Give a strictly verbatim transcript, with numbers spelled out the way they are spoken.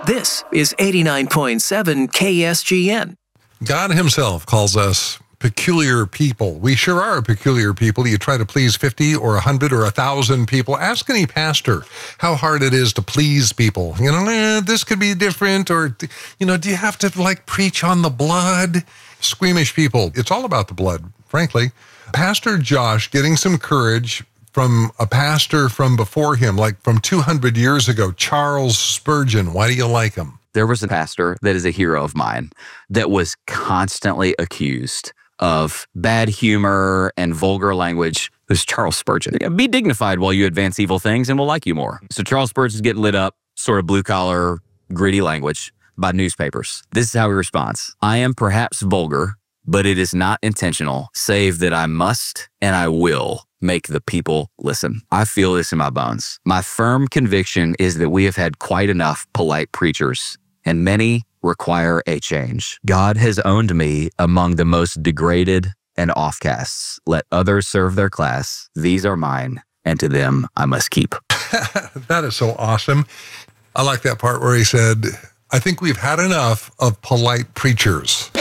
This is eighty-nine point seven K S G N. God himself calls us peculiar people. We sure are peculiar people. You try to please fifty or one hundred or one thousand people. Ask any pastor how hard it is to please people. You know, eh, this could be different, or, you know, do you have to, like, preach on the blood? Squeamish people. It's all about the blood, frankly. Pastor Josh getting some courage from a pastor from before him, like from two hundred years ago, Charles Spurgeon. Why do you like him? There was a pastor that is a hero of mine that was constantly accused of bad humor and vulgar language. There's Charles Spurgeon. Be dignified while you advance evil things and we'll like you more. So Charles Spurgeon's getting lit up, sort of blue-collar, gritty language by newspapers. This is how he responds. I am perhaps vulgar, but it is not intentional, save that I must and I will make the people listen. I feel this in my bones. My firm conviction is that we have had quite enough polite preachers, and many require a change. God has owned me among the most degraded and offcasts. Let others serve their class. These are mine, and to them I must keep. That is so awesome. I like that part where he said, I think we've had enough of polite preachers.